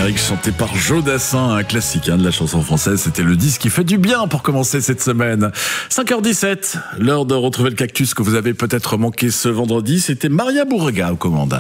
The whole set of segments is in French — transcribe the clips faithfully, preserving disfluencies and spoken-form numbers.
Amérique chanté par Jodassin, un classique hein, de la chanson française. C'était le disque qui fait du bien pour commencer cette semaine. cinq heures dix-sept, l'heure de retrouver le cactus que vous avez peut-être manqué ce vendredi. C'était Maria Bourrega aux commandes.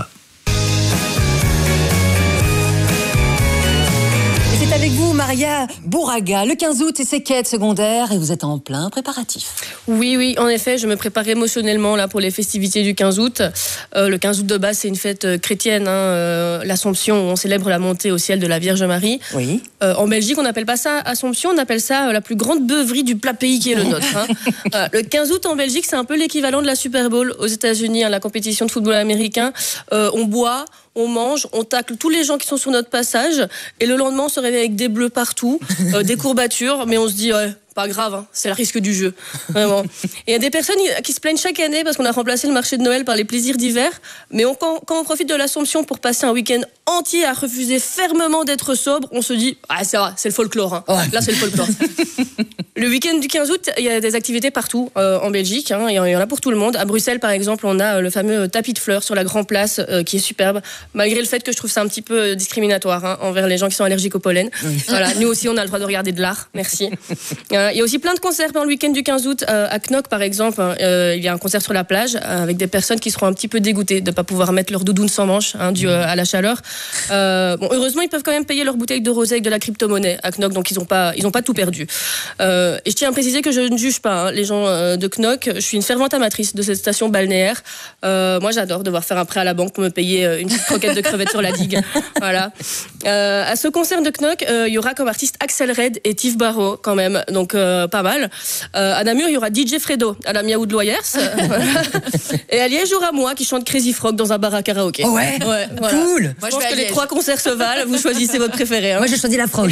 C'est avec vous, Maria Bourrega. Le quinze août, c'est ses quêtes secondaires et vous êtes en plein préparatif. Oui, oui, en effet, je me prépare émotionnellement là pour les festivités du quinze août. Euh, le quinze août de base, c'est une fête chrétienne, hein, euh, l'Assomption, où on célèbre la montée au ciel de la Vierge Marie. Oui. Euh, en Belgique, on n'appelle pas ça Assomption, on appelle ça euh, la plus grande beuverie du plat pays qui est le nôtre. Hein. euh, le quinze août en Belgique, c'est un peu l'équivalent de la Super Bowl aux États-Unis, hein, la compétition de football américain. Euh, on boit, on mange, on tacle tous les gens qui sont sur notre passage, et le lendemain, on se réveille avec des bleus partout, euh, des courbatures, mais on se dit ouais, pas grave, hein, c'est le risque du jeu. Vraiment. Et il y a des personnes qui se plaignent chaque année parce qu'on a remplacé le marché de Noël par les plaisirs d'hiver, mais on, quand, quand on profite de l'Assomption pour passer un week-end entier à refuser fermement d'être sobre, on se dit ah c'est vrai, c'est le folklore. Hein. Ouais. Là, c'est le folklore. Le week-end du quinze août, il y a des activités partout euh, en Belgique. Hein, il y en a pour tout le monde. À Bruxelles, par exemple, on a le fameux tapis de fleurs sur la Grand Place euh, qui est superbe, malgré le fait que je trouve ça un petit peu discriminatoire hein, envers les gens qui sont allergiques au pollen. Oui. Voilà, nous aussi, on a le droit de regarder de l'art. Merci. Euh, il y a aussi plein de concerts pendant le week-end du quinze août. Euh, à Knock, par exemple, euh, il y a un concert sur la plage euh, avec des personnes qui seront un petit peu dégoûtées de ne pas pouvoir mettre leur doudoune sans manches hein, dû euh, à la chaleur. Euh, bon, heureusement, ils peuvent quand même payer leur bouteille de rosé avec de la crypto-monnaie à Knock, donc ils n'ont pas, ils ont pas tout perdu. Euh, Et je tiens à préciser que je ne juge pas hein, les gens euh, de Knock. Je suis une fervente amatrice de cette station balnéaire. Euh, moi, j'adore devoir faire un prêt à la banque pour me payer euh, une petite croquette de crevettes sur la digue. Voilà. Euh, à ce concert de Knock, il euh, y aura comme artistes Axel Red et Tiff Barrow quand même, donc euh, pas mal. Euh, à Namur, il y aura D J Fredo à la Miaou de Loyers. Voilà. Et à Liège, il y aura moi qui chante Crazy Frog dans un bar à karaoké. Oh ouais, ouais voilà. Cool. Je moi, pense je que les trois concerts se valent. Vous choisissez votre préféré. Hein. Moi, j'ai choisi la Frog.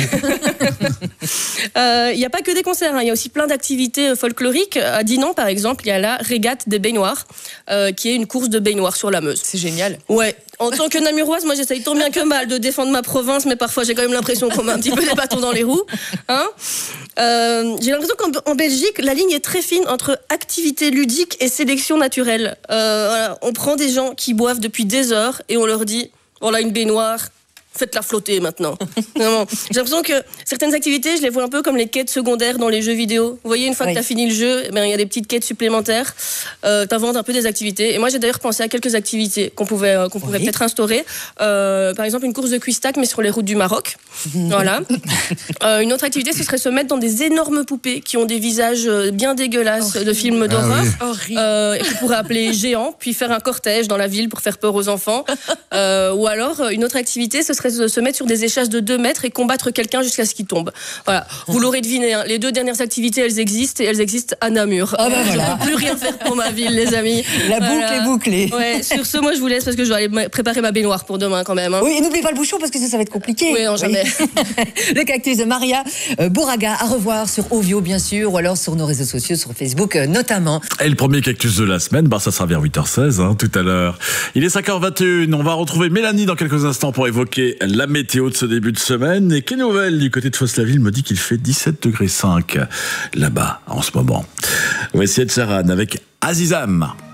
Il euh, n'y a pas que des concerts, il hein. y a aussi plein d'activités folkloriques. À Dinan, par exemple, il y a la régate des baignoires, euh, qui est une course de baignoires sur la Meuse. C'est génial. Ouais. En tant que namuroise, moi j'essaye tant bien que mal de défendre ma province, mais parfois j'ai quand même l'impression qu'on met un petit peu des bâtons dans les roues. Hein euh, j'ai l'impression qu'en Belgique, la ligne est très fine entre activité ludique et sélection naturelle. Euh, voilà. On prend des gens qui boivent depuis des heures et on leur dit voilà une baignoire. Faites-la flotter maintenant. Vraiment. J'ai l'impression que certaines activités, je les vois un peu comme les quêtes secondaires dans les jeux vidéo. Vous voyez, une fois oui. que tu as fini le jeu, eh bien, il y a des petites quêtes supplémentaires. Euh, tu inventes un peu des activités. Et moi, j'ai d'ailleurs pensé à quelques activités qu'on pouvait, euh, qu'on pourrait oui. peut-être instaurer. Euh, par exemple, une course de cuistac, mais sur les routes du Maroc. Voilà. Euh, une autre activité, ce serait se mettre dans des énormes poupées qui ont des visages bien dégueulasses oh, de films d'horreur. Ah, oui. euh, et qu'on pourrait appeler géants, puis faire un cortège dans la ville pour faire peur aux enfants. Euh, ou alors, une autre activité, ce serait de se mettre sur des échasses de deux mètres et combattre quelqu'un jusqu'à ce qu'il tombe. Voilà. Vous l'aurez deviné, hein, les deux dernières activités, elles existent et elles existent à Namur. Ah ben voilà. Je ne peux plus rien faire pour ma ville, les amis. La boucle voilà. est bouclée. Ouais, sur ce, moi, je vous laisse parce que je dois aller préparer ma baignoire pour demain quand même. Hein. Oui, et n'oubliez pas le bouchon parce que ça, ça va être compliqué. Oui, non, jamais. Oui. Le cactus de Maria euh, Bourrega à revoir sur Ovio, bien sûr, ou alors sur nos réseaux sociaux, sur Facebook euh, notamment. Et le premier cactus de la semaine, bah, ça sera vers huit heures seize hein, tout à l'heure. Il est cinq heures vingt et une. On va retrouver Mélanie dans quelques instants pour évoquer la météo de ce début de semaine. Et quelle nouvelle du côté de Fosse-la-Ville me dit qu'il fait dix-sept degrés cinq là-bas en ce moment. Voici Ed Sheeran avec Azizam.